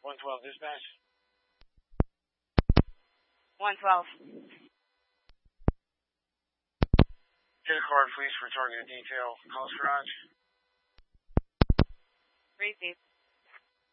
112 dispatch. 112. Get a card, please, for targeted detail. House garage. Receive.